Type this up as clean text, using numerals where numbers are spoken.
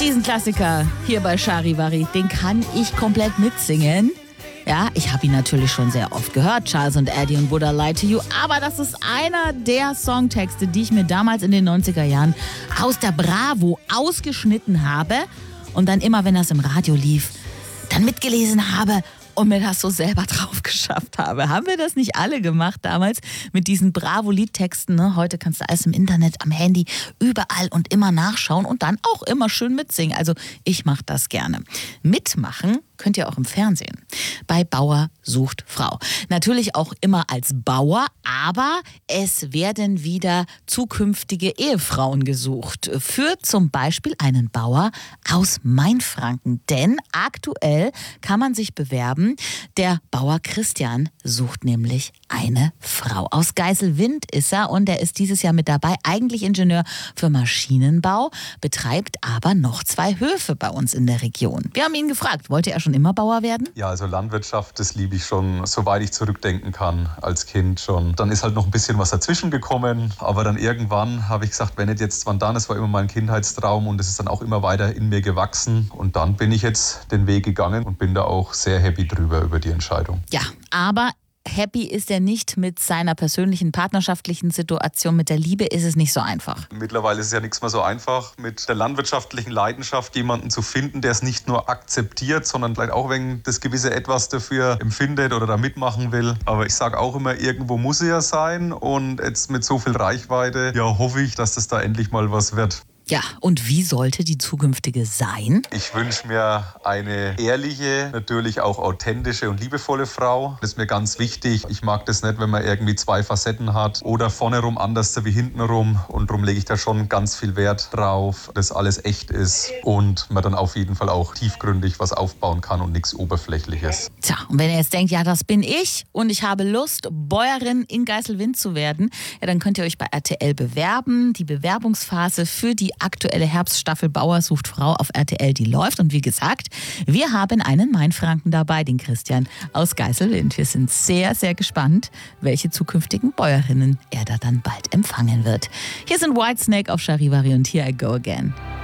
Diesen Klassiker hier bei Charivari, den kann ich komplett mitsingen. Ja, ich habe ihn natürlich schon sehr oft gehört, Charles und Eddie und Would I Lie to You, aber das ist einer der Songtexte, die ich mir damals in den 90er Jahren aus der Bravo ausgeschnitten habe und dann immer, wenn das im Radio lief, dann mitgelesen habe und mir das so selber drauf geschafft habe. Haben wir das nicht alle gemacht damals mit diesen Bravo-Liedtexten? Ne? Heute kannst du alles im Internet, am Handy, überall und immer nachschauen und dann auch immer schön mitsingen. Also ich mache das gerne. Mitmachen könnt ihr auch im Fernsehen. Bei Bauer sucht Frau. Natürlich auch immer als Bauer, aber es werden wieder zukünftige Ehefrauen gesucht. Für zum Beispiel einen Bauer aus Mainfranken. Denn aktuell kann man sich bewerben. Der Bauer Christian sucht nämlich eine Frau. Aus Geiselwind ist er und er ist dieses Jahr mit dabei. Eigentlich Ingenieur für Maschinenbau, betreibt aber noch 2 Höfe bei uns in der Region. Wir haben ihn gefragt, wollte er schon immer Bauer werden? Ja, also Landwirtschaft, das liebe ich schon, soweit ich zurückdenken kann, als Kind schon. Dann ist halt noch ein bisschen was dazwischen gekommen, aber dann irgendwann habe ich gesagt, wenn nicht jetzt, wann dann? Es war immer mein Kindheitstraum und es ist dann auch immer weiter in mir gewachsen. Und dann bin ich jetzt den Weg gegangen und bin da auch sehr happy drüber, über die Entscheidung. Ja, aber happy ist er nicht mit seiner persönlichen partnerschaftlichen Situation. Mit der Liebe ist es nicht so einfach. Mittlerweile ist es ja nichts mehr so einfach, mit der landwirtschaftlichen Leidenschaft jemanden zu finden, der es nicht nur akzeptiert, sondern vielleicht auch wegen das gewisse Etwas dafür empfindet oder da mitmachen will. Aber ich sage auch immer, irgendwo muss er ja sein. Und jetzt mit so viel Reichweite, ja, hoffe ich, dass das da endlich mal was wird. Ja, und wie sollte die zukünftige sein? Ich wünsche mir eine ehrliche, natürlich auch authentische und liebevolle Frau. Das ist mir ganz wichtig. Ich mag das nicht, wenn man irgendwie 2 Facetten hat oder vorne rum anders wie hinten rum. Und darum lege ich da schon ganz viel Wert drauf, dass alles echt ist und man dann auf jeden Fall auch tiefgründig was aufbauen kann und nichts Oberflächliches. Tja, und wenn ihr jetzt denkt, ja, das bin ich und ich habe Lust, Bäuerin in Geiselwind zu werden, ja, dann könnt ihr euch bei RTL bewerben. Die Bewerbungsphase für die aktuelle Herbststaffel Bauer sucht Frau auf RTL, die läuft. Und wie gesagt, wir haben einen Mainfranken dabei, den Christian aus Geiselwind. Wir sind sehr, sehr gespannt, welche zukünftigen Bäuerinnen er da dann bald empfangen wird. Hier sind Whitesnake auf Charivari und Here I Go Again.